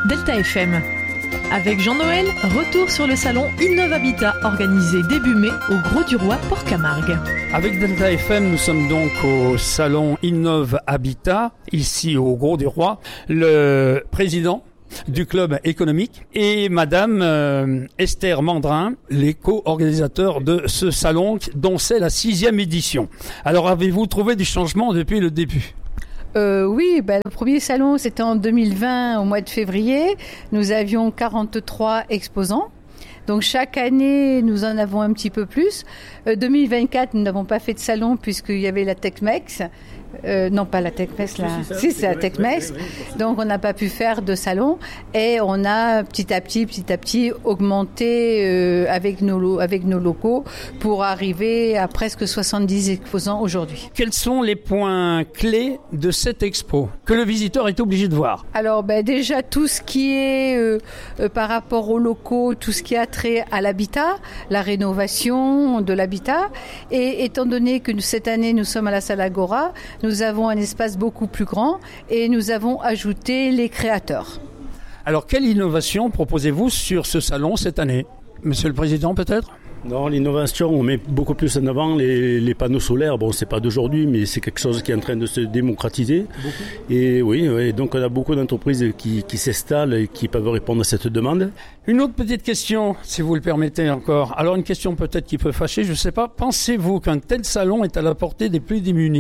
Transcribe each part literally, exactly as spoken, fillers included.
Delta F M. Avec Jean-Noël, retour sur le salon Innov Habitat organisé début mai au Gros du Roi, Port-Camargue. Avec Delta F M, nous sommes donc au salon Innov Habitat, ici au Gros du Roi. Le président du club économique et Madame euh, Esther Mandrin, les co-organisateurs de ce salon dont c'est la sixième édition. Alors avez-vous trouvé du changement depuis le début ? Euh, oui, ben, le premier salon c'était en deux mille vingt, au mois de février. Nous avions quarante-trois exposants. Donc chaque année, nous en avons un petit peu plus. Euh, deux mille vingt-quatre, nous n'avons pas fait de salon puisqu'il y avait la TechMex. Euh, non, pas la TechMex, là. Si, si, c'est la TechMex. Oui, oui, donc, on n'a pas pu faire de salon et on a petit à petit, petit à petit augmenté euh, avec nos avec nos locaux pour arriver à presque soixante-dix exposants aujourd'hui. Quels sont les points clés de cette expo que le visiteur est obligé de voir? Alors, ben déjà tout ce qui est euh, euh, par rapport aux locaux, tout ce qui a trait à l'habitat, la rénovation de l'habitat. Et étant donné que nous, cette année nous sommes à la salle Agora, nous avons un espace beaucoup plus grand et nous avons ajouté les créateurs. Alors, quelle innovation proposez-vous sur ce salon cette année ? Monsieur le Président, peut-être ? Non, l'innovation, on met beaucoup plus en avant les, les panneaux solaires. Bon, c'est pas d'aujourd'hui, mais c'est quelque chose qui est en train de se démocratiser. Beaucoup. Et oui, oui, donc on a beaucoup d'entreprises qui, qui s'installent et qui peuvent répondre à cette demande. Une autre petite question, si vous le permettez encore. Alors, une question peut-être qui peut fâcher, je ne sais pas. Pensez-vous qu'un tel salon est à la portée des plus démunis ?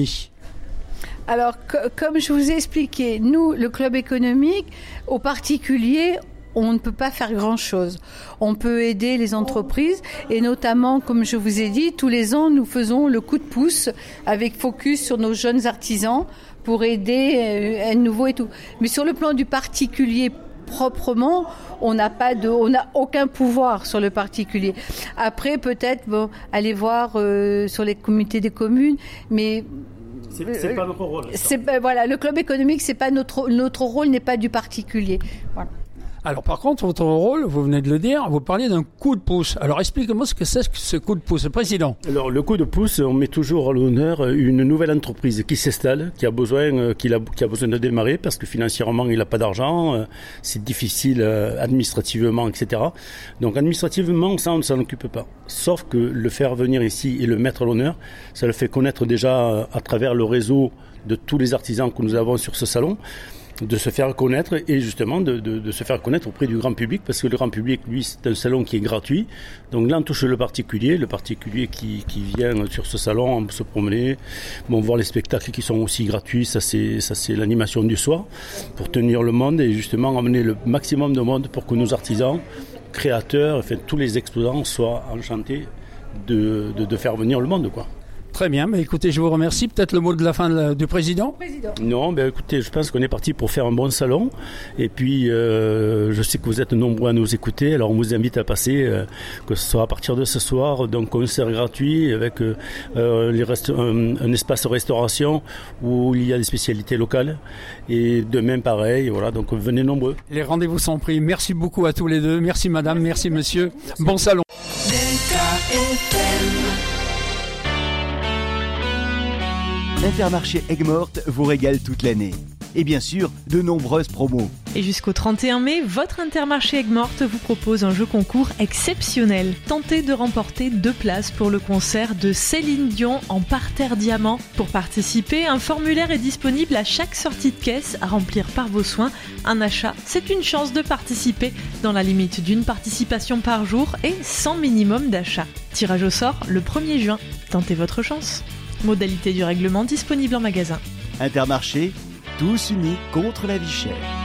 Alors, co- comme je vous ai expliqué, nous, le club économique, aux particuliers, on ne peut pas faire grand-chose. On peut aider les entreprises et notamment, comme je vous ai dit, tous les ans, nous faisons le coup de pouce avec focus sur nos jeunes artisans pour aider un nouveau et tout. Mais sur le plan du particulier proprement, on n'a pas de, on n'a aucun pouvoir sur le particulier. Après, peut-être, bon, aller voir euh, sur les comités des communes, mais C'est, c'est pas notre rôle. C'est, ben, voilà, le club économique, c'est pas notre notre rôle n'est pas du particulier. Voilà. Alors par contre, votre rôle, vous venez de le dire, vous parliez d'un coup de pouce. Alors expliquez-moi ce que c'est que ce coup de pouce, Président. Alors le coup de pouce, on met toujours à l'honneur une nouvelle entreprise qui s'installe, qui a besoin, qui a, qui a besoin de démarrer parce que financièrement il n'a pas d'argent, c'est difficile administrativement, et cetera. Donc administrativement, ça on ne s'en occupe pas. Sauf que le faire venir ici et le mettre à l'honneur, ça le fait connaître déjà à travers le réseau de tous les artisans que nous avons sur ce salon, de se faire connaître et justement de, de, de se faire connaître auprès du grand public parce que le grand public, lui, c'est un salon qui est gratuit. Donc là, on touche le particulier, le particulier qui, qui vient sur ce salon se promener, bon, voir les spectacles qui sont aussi gratuits, ça c'est, ça c'est l'animation du soir, pour tenir le monde et justement amener le maximum de monde pour que nos artisans, créateurs, enfin tous les exposants soient enchantés de, de, de faire venir le monde, quoi. Très bien, mais écoutez, je vous remercie. Peut-être le mot de la fin de la, du président. Président. Non, ben écoutez, je pense qu'on est parti pour faire un bon salon. Et puis, euh, je sais que vous êtes nombreux à nous écouter. Alors, on vous invite à passer, euh, que ce soit à partir de ce soir, donc concert gratuit avec euh, les resta- un, un espace restauration où il y a des spécialités locales. Et demain, pareil. Voilà, donc venez nombreux. Les rendez-vous sont pris. Merci beaucoup à tous les deux. Merci madame, merci, merci monsieur. Merci. Bon salon. Intermarché Aigues-Mortes vous régale toute l'année. Et bien sûr, de nombreuses promos. Et jusqu'au trente et un mai, votre Intermarché Aigues-Mortes vous propose un jeu concours exceptionnel. Tentez de remporter deux places pour le concert de Céline Dion en parterre diamant. Pour participer, un formulaire est disponible à chaque sortie de caisse à remplir par vos soins. Un achat, c'est une chance de participer dans la limite d'une participation par jour et sans minimum d'achat. Tirage au sort le premier juin. Tentez votre chance. Modalité du règlement disponible en magasin. Intermarché, tous unis contre la vie chère.